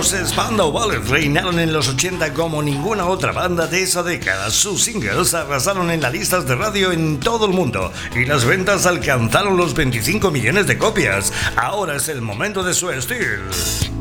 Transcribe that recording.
Los Spandau Ballet reinaron en los 80 como ninguna otra banda de esa década. Sus singles arrasaron en las listas de radio en todo el mundo y las ventas alcanzaron los 25 millones de copias. Ahora es el momento de su estilo.